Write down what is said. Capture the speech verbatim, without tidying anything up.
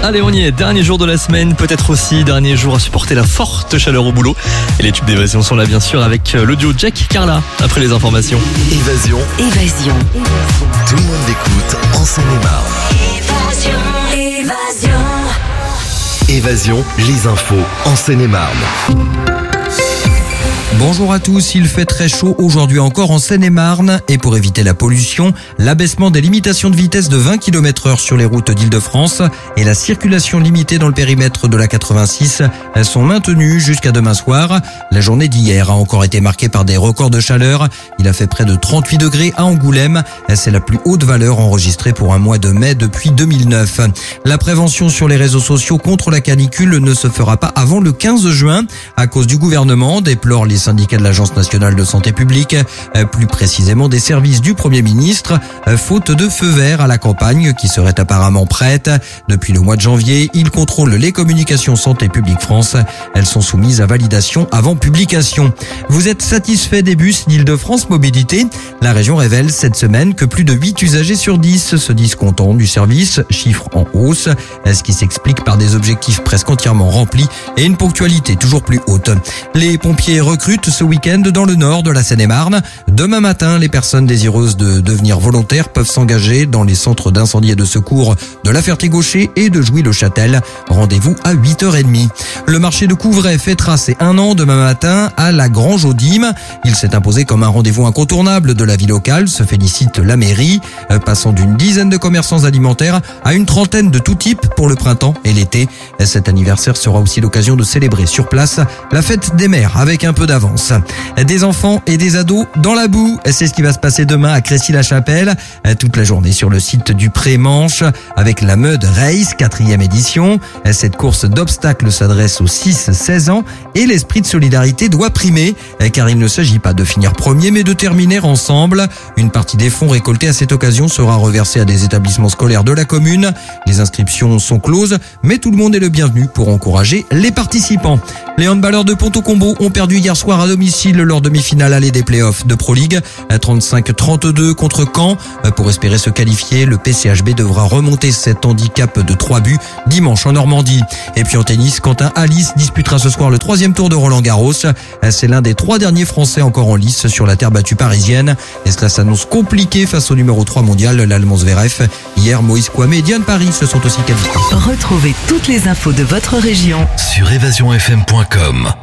Allez, on y est, dernier jour de la semaine, peut-être aussi dernier jour à supporter la forte chaleur au boulot. Et les tubes d'évasion sont là bien sûr avec le duo Jack Carla après les informations. Évasion. Évasion. Tout le monde l'écoute en Seine-et-Marne. Évasion. Évasion. Évasion, les infos en Seine-et-Marne. Bonjour à tous, il fait très chaud aujourd'hui encore en Seine-et-Marne et pour éviter la pollution, l'abaissement des limitations de vitesse de vingt kilomètres heure sur les routes d'Île-de-France et la circulation limitée dans le périmètre de la quatre-vingt-six sont maintenues jusqu'à demain soir. La journée d'hier a encore été marquée par des records de chaleur. Il a fait près de trente-huit degrés à Angoulême. C'est la plus haute valeur enregistrée pour un mois de mai depuis deux mille neuf. La prévention sur les réseaux sociaux contre la canicule ne se fera pas avant le quinze juin à cause du gouvernement, déplore les syndicats de l'Agence nationale de santé publique, plus précisément des services du Premier ministre, faute de feu vert à la campagne qui serait apparemment prête. Depuis le mois de janvier, ils contrôlent les communications Santé publique France. Elles sont soumises à validation avant publication. Vous êtes satisfait des bus d'Île-de-France Mobilité? La région révèle cette semaine que plus de huit usagers sur dix se disent contents du service, chiffre en hausse, ce qui s'explique par des objectifs presque entièrement remplis et une ponctualité toujours plus haute. Les pompiers recrutent ce week-end dans le nord de la Seine-et-Marne. Demain matin, les personnes désireuses de devenir volontaires peuvent s'engager dans les centres d'incendie et de secours de La Ferté-Gaucher et de Jouy-le-Châtel. Rendez-vous à huit heures trente. Le marché de Couvray fêtera ses un an demain matin à la Grange aux Dîmes. Il s'est imposé comme un rendez-vous incontournable de la vie locale, se félicite la mairie, passant d'une dizaine de commerçants alimentaires à une trentaine de tout type pour le printemps et l'été. Cet anniversaire sera aussi l'occasion de célébrer sur place la fête des mères avec un peu d'avance. Des enfants et des ados dans la boue, c'est ce qui va se passer demain à Crécy-la-Chapelle. Toute la journée sur le site du Pré-Manche avec la Mud Race, quatrième édition. Cette course d'obstacles s'adresse aux six seize ans et l'esprit de solidarité doit primer car il ne s'agit pas de finir premier mais de terminer ensemble. Une partie des fonds récoltés à cette occasion sera reversée à des établissements scolaires de la commune. Les inscriptions sont closes mais tout le monde est le bienvenu pour encourager les participants. Les handballeurs de Ponto-Combo ont perdu hier soir à domicile leur demi-finale allée des playoffs de Pro League, trente-cinq trente-deux contre Caen. Pour espérer se qualifier, le P C H B devra remonter cet handicap de trois buts dimanche en Normandie. Et puis en tennis, Quentin Alice disputera ce soir le troisième tour de Roland-Garros. C'est l'un des trois derniers Français encore en lice sur la terre battue parisienne. Et cela s'annonce compliqué face au numéro trois mondial, l'Allemand Zverev. Hier, Moïse Kouamé et Diane Paris se sont aussi qualifiés. Retrouvez toutes les infos de votre région sur évasion f m point com.